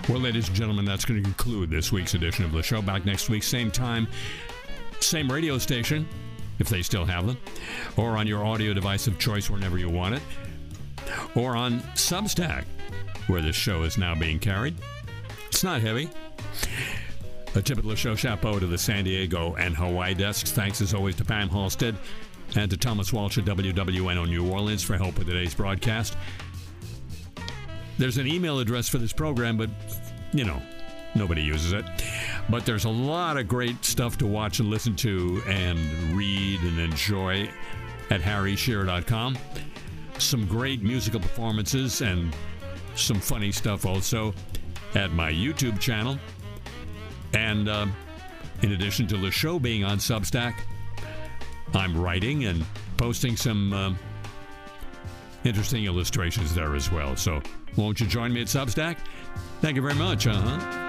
Well, ladies and gentlemen, that's going to conclude this week's edition of the show. Back next week, same time, same radio station, if they still have them, or on your audio device of choice whenever you want it, or on Substack, where this show is now being carried. It's not heavy. A tip of the show chapeau to the San Diego and Hawaii desks. Thanks as always to Pam Halstead and to Thomas Walsh at WWNO New Orleans for help with today's broadcast. There's an email address for this program, but, you know, nobody uses it. But there's a lot of great stuff to watch and listen to and read and enjoy at harryshearer.com. Some great musical performances and some funny stuff also at my YouTube channel. And in addition to the show being on Substack, I'm writing and posting some interesting illustrations there as well. So won't you join me at Substack? Thank you very much.